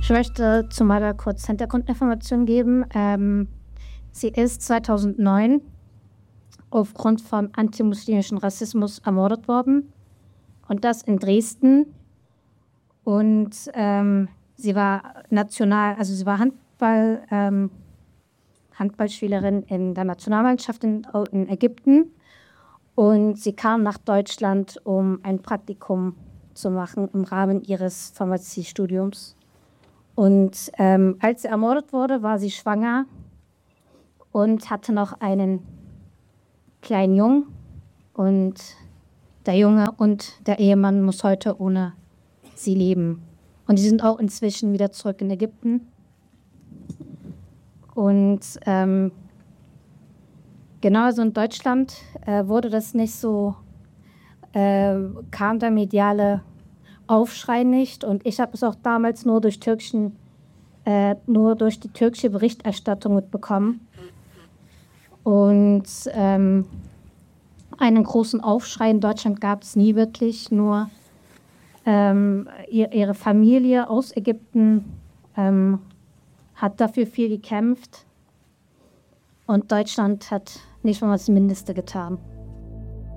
Ich möchte zu Mada kurz Hintergrundinformationen geben. Sie ist 2009 aufgrund von antimuslimischen Rassismus ermordet worden. Und das in Dresden. Und sie war sie war Handballspielerin in der Nationalmannschaft in Ägypten. Und sie kam nach Deutschland, um ein Praktikum zu machen im Rahmen ihres Pharmaziestudiums. Und als sie ermordet wurde, war sie schwanger und hatte noch einen kleinen Jungen. Und der Junge und der Ehemann muss heute ohne sie leben. Und die sind auch inzwischen wieder zurück in Ägypten. Und genauso in Deutschland wurde das nicht so, kam der mediale Aufschrei nicht. Und ich habe es auch damals nur durch die türkische Berichterstattung mitbekommen. Und einen großen Aufschrei in Deutschland gab es nie wirklich, nur ihre Familie aus Ägypten hat dafür viel gekämpft und Deutschland hat nicht mal das Mindeste getan.